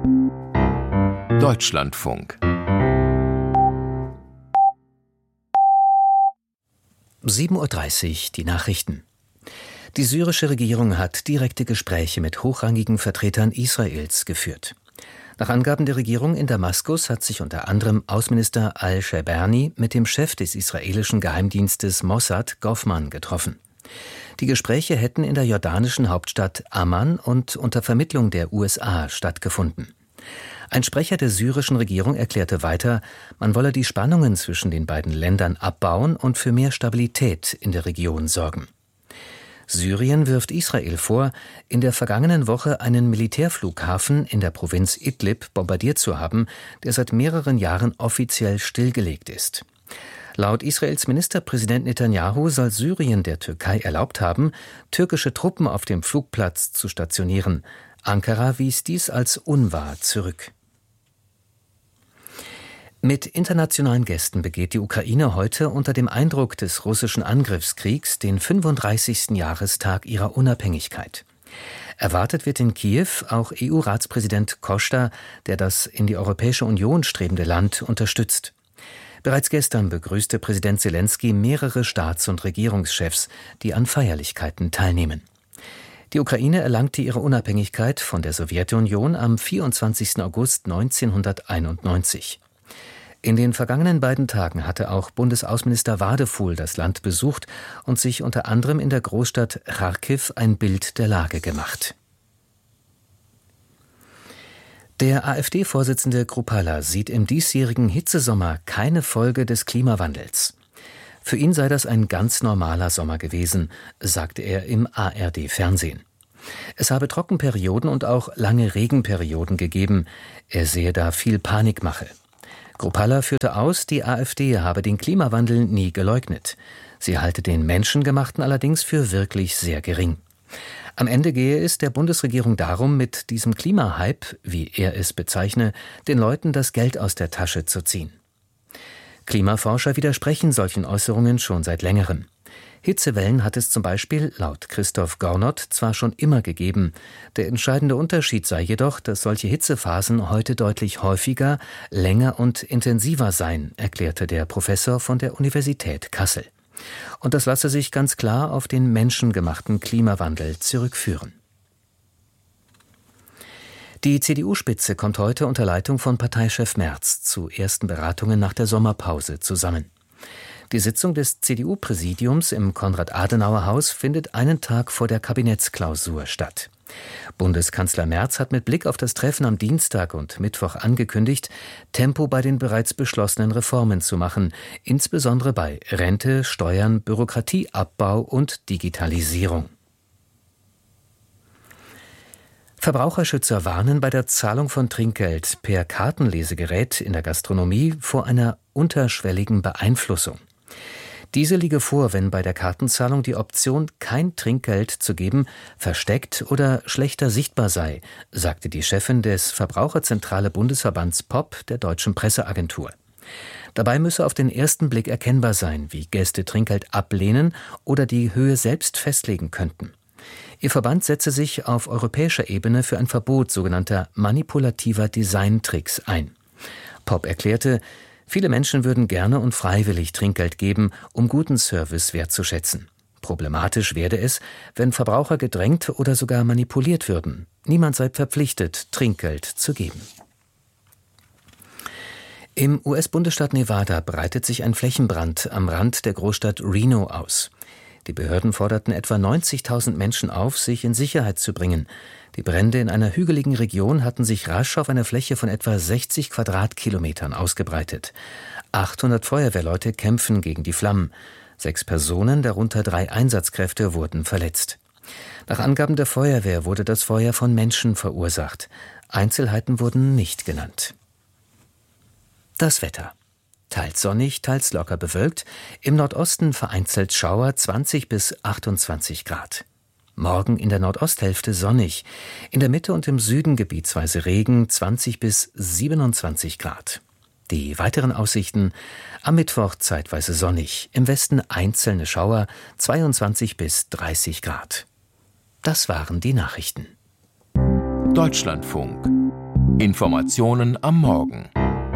Deutschlandfunk 7:30 Uhr, die Nachrichten. Die syrische Regierung hat direkte Gespräche mit hochrangigen Vertretern Israels geführt. Nach Angaben der Regierung in Damaskus hat sich unter anderem Außenminister al-Sherbani mit dem Chef des israelischen Geheimdienstes Mossad, Goffman, getroffen. Die Gespräche hätten in der jordanischen Hauptstadt Amman und unter Vermittlung der USA stattgefunden. Ein Sprecher der syrischen Regierung erklärte weiter, man wolle die Spannungen zwischen den beiden Ländern abbauen und für mehr Stabilität in der Region sorgen. Syrien wirft Israel vor, in der vergangenen Woche einen Militärflughafen in der Provinz Idlib bombardiert zu haben, der seit mehreren Jahren offiziell stillgelegt ist. Laut Israels Ministerpräsident Netanyahu soll Syrien der Türkei erlaubt haben, türkische Truppen auf dem Flugplatz zu stationieren. Ankara wies dies als unwahr zurück. Mit internationalen Gästen begeht die Ukraine heute unter dem Eindruck des russischen Angriffskriegs den 35. Jahrestag ihrer Unabhängigkeit. Erwartet wird in Kiew auch EU-Ratspräsident Costa, der das in die Europäische Union strebende Land unterstützt. Bereits gestern begrüßte Präsident Selenskyj mehrere Staats- und Regierungschefs, die an Feierlichkeiten teilnehmen. Die Ukraine erlangte ihre Unabhängigkeit von der Sowjetunion am 24. August 1991. In den vergangenen beiden Tagen hatte auch Bundesaußenminister Wadefuhl das Land besucht und sich unter anderem in der Großstadt Charkiw ein Bild der Lage gemacht. Der AfD-Vorsitzende Kruppalla sieht im diesjährigen Hitzesommer keine Folge des Klimawandels. Für ihn sei das ein ganz normaler Sommer gewesen, sagte er im ARD-Fernsehen. Es habe Trockenperioden und auch lange Regenperioden gegeben. Er sehe da viel Panikmache. Kruppalla führte aus, die AfD habe den Klimawandel nie geleugnet. Sie halte den menschengemachten allerdings für wirklich sehr gering. Am Ende gehe es der Bundesregierung darum, mit diesem Klimahype, wie er es bezeichne, den Leuten das Geld aus der Tasche zu ziehen. Klimaforscher widersprechen solchen Äußerungen schon seit längerem. Hitzewellen hat es zum Beispiel laut Christoph Gornott zwar schon immer gegeben. Der entscheidende Unterschied sei jedoch, dass solche Hitzephasen heute deutlich häufiger, länger und intensiver seien, erklärte der Professor von der Universität Kassel. Und das lasse sich ganz klar auf den menschengemachten Klimawandel zurückführen. Die CDU-Spitze kommt heute unter Leitung von Parteichef Merz zu ersten Beratungen nach der Sommerpause zusammen. Die Sitzung des CDU-Präsidiums im Konrad-Adenauer-Haus findet einen Tag vor der Kabinettsklausur statt. Bundeskanzler Merz hat mit Blick auf das Treffen am Dienstag und Mittwoch angekündigt, Tempo bei den bereits beschlossenen Reformen zu machen, insbesondere bei Rente, Steuern, Bürokratieabbau und Digitalisierung. Verbraucherschützer warnen bei der Zahlung von Trinkgeld per Kartenlesegerät in der Gastronomie vor einer unterschwelligen Beeinflussung. Diese liege vor, wenn bei der Kartenzahlung die Option, kein Trinkgeld zu geben, versteckt oder schlechter sichtbar sei, sagte die Chefin des Verbraucherzentrale Bundesverbands POP der Deutschen Presseagentur. Dabei müsse auf den ersten Blick erkennbar sein, wie Gäste Trinkgeld ablehnen oder die Höhe selbst festlegen könnten. Ihr Verband setze sich auf europäischer Ebene für ein Verbot sogenannter manipulativer Designtricks ein. POP erklärte, viele Menschen würden gerne und freiwillig Trinkgeld geben, um guten Service wertzuschätzen. Problematisch werde es, wenn Verbraucher gedrängt oder sogar manipuliert würden. Niemand sei verpflichtet, Trinkgeld zu geben. Im US-Bundesstaat Nevada breitet sich ein Flächenbrand am Rand der Großstadt Reno aus. Die Behörden forderten etwa 90.000 Menschen auf, sich in Sicherheit zu bringen. Die Brände in einer hügeligen Region hatten sich rasch auf einer Fläche von etwa 60 Quadratkilometern ausgebreitet. 800 Feuerwehrleute kämpfen gegen die Flammen. 6 Personen, darunter 3 Einsatzkräfte, wurden verletzt. Nach Angaben der Feuerwehr wurde das Feuer von Menschen verursacht. Einzelheiten wurden nicht genannt. Das Wetter. Teils sonnig, teils locker bewölkt, im Nordosten vereinzelt Schauer 20 bis 28 Grad. Morgen in der Nordosthälfte sonnig, in der Mitte und im Süden gebietsweise Regen 20 bis 27 Grad. Die weiteren Aussichten: am Mittwoch zeitweise sonnig, im Westen einzelne Schauer 22 bis 30 Grad. Das waren die Nachrichten. Deutschlandfunk Informationen am Morgen.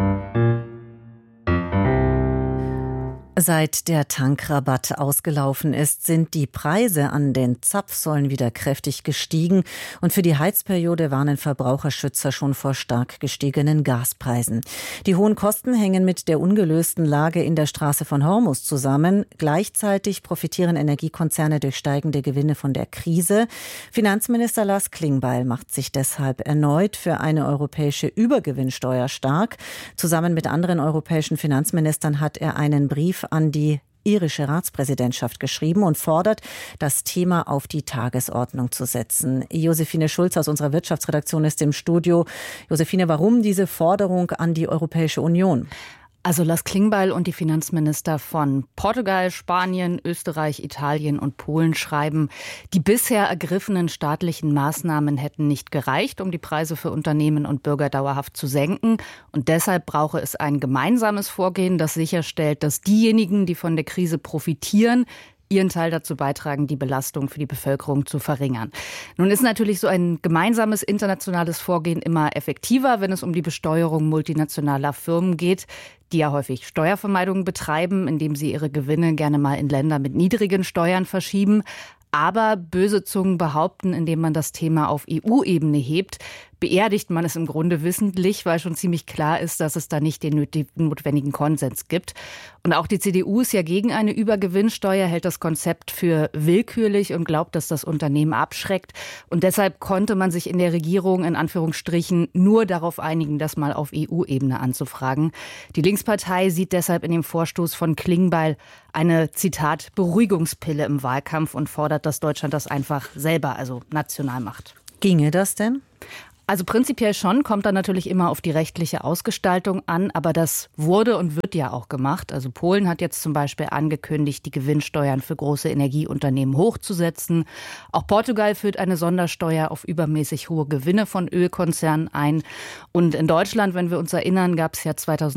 Seit der Tankrabatt ausgelaufen ist, sind die Preise an den Zapfsäulen wieder kräftig gestiegen. Und für die Heizperiode warnen Verbraucherschützer schon vor stark gestiegenen Gaspreisen. Die hohen Kosten hängen mit der ungelösten Lage in der Straße von Hormuz zusammen. Gleichzeitig profitieren Energiekonzerne durch steigende Gewinne von der Krise. Finanzminister Lars Klingbeil macht sich deshalb erneut für eine europäische Übergewinnsteuer stark. Zusammen mit anderen europäischen Finanzministern hat er einen Brief an die irische Ratspräsidentschaft geschrieben und fordert, das Thema auf die Tagesordnung zu setzen. Josephine Schulz aus unserer Wirtschaftsredaktion ist im Studio. Josephine, warum diese Forderung an die Europäische Union? Also Lars Klingbeil und die Finanzminister von Portugal, Spanien, Österreich, Italien und Polen schreiben, die bisher ergriffenen staatlichen Maßnahmen hätten nicht gereicht, um die Preise für Unternehmen und Bürger dauerhaft zu senken. Und deshalb brauche es ein gemeinsames Vorgehen, das sicherstellt, dass diejenigen, die von der Krise profitieren, ihren Teil dazu beitragen, die Belastung für die Bevölkerung zu verringern. Nun ist natürlich so ein gemeinsames internationales Vorgehen immer effektiver, wenn es um die Besteuerung multinationaler Firmen geht, die ja häufig Steuervermeidung betreiben, indem sie ihre Gewinne gerne mal in Länder mit niedrigen Steuern verschieben. Aber böse Zungen behaupten, indem man das Thema auf EU-Ebene hebt, beerdigt man es im Grunde wissentlich, weil schon ziemlich klar ist, dass es da nicht den notwendigen Konsens gibt. Und auch die CDU ist ja gegen eine Übergewinnsteuer, hält das Konzept für willkürlich und glaubt, dass das Unternehmen abschreckt. Und deshalb konnte man sich in der Regierung in Anführungsstrichen nur darauf einigen, das mal auf EU-Ebene anzufragen. Die Linkspartei sieht deshalb in dem Vorstoß von Klingbeil eine, Zitat, Beruhigungspille im Wahlkampf und fordert, dass Deutschland das einfach selber, also national macht. Ginge das denn? Also prinzipiell schon, kommt dann natürlich immer auf die rechtliche Ausgestaltung an, aber das wurde und wird ja auch gemacht. Also Polen hat jetzt zum Beispiel angekündigt, die Gewinnsteuern für große Energieunternehmen hochzusetzen. Auch Portugal führt eine Sondersteuer auf übermäßig hohe Gewinne von Ölkonzernen ein. Und in Deutschland, wenn wir uns erinnern, gab es ja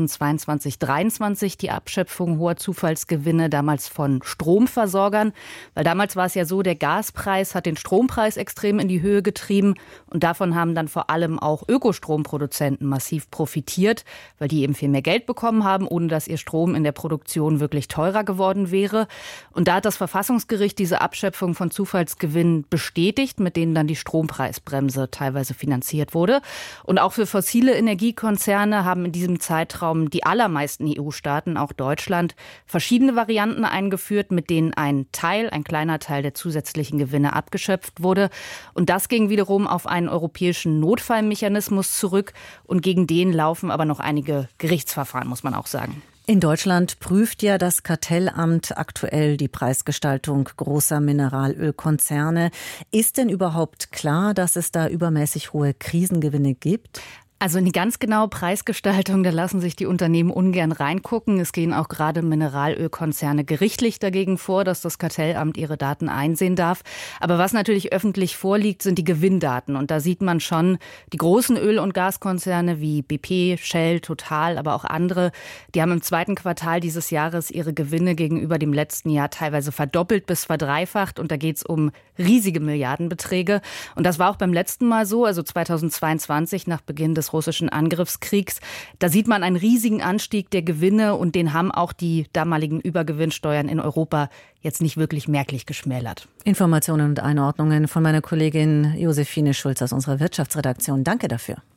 2022/23 die Abschöpfung hoher Zufallsgewinne, damals von Stromversorgern. Weil damals war es ja so, der Gaspreis hat den Strompreis extrem in die Höhe getrieben und davon haben dann vor allem auch Ökostromproduzenten massiv profitiert, weil die eben viel mehr Geld bekommen haben, ohne dass ihr Strom in der Produktion wirklich teurer geworden wäre. Und da hat das Verfassungsgericht diese Abschöpfung von Zufallsgewinnen bestätigt, mit denen dann die Strompreisbremse teilweise finanziert wurde. Und auch für fossile Energiekonzerne haben in diesem Zeitraum die allermeisten EU-Staaten, auch Deutschland, verschiedene Varianten eingeführt, mit denen ein kleiner Teil der zusätzlichen Gewinne abgeschöpft wurde. Und das ging wiederum auf einen europäischen Notfallmechanismus zurück und gegen den laufen aber noch einige Gerichtsverfahren, muss man auch sagen. In Deutschland prüft ja das Kartellamt aktuell die Preisgestaltung großer Mineralölkonzerne. Ist denn überhaupt klar, dass es da übermäßig hohe Krisengewinne gibt? Also in die ganz genaue Preisgestaltung, da lassen sich die Unternehmen ungern reingucken. Es gehen auch gerade Mineralölkonzerne gerichtlich dagegen vor, dass das Kartellamt ihre Daten einsehen darf. Aber was natürlich öffentlich vorliegt, sind die Gewinndaten. Und da sieht man schon, die großen Öl- und Gaskonzerne wie BP, Shell, Total, aber auch andere, die haben im zweiten Quartal dieses Jahres ihre Gewinne gegenüber dem letzten Jahr teilweise verdoppelt bis verdreifacht. Und da geht es um riesige Milliardenbeträge. Und das war auch beim letzten Mal so, also 2022 nach Beginn des russischen Angriffskriegs. Da sieht man einen riesigen Anstieg der Gewinne und den haben auch die damaligen Übergewinnsteuern in Europa jetzt nicht wirklich merklich geschmälert. Informationen und Einordnungen von meiner Kollegin Josephine Schulz aus unserer Wirtschaftsredaktion. Danke dafür.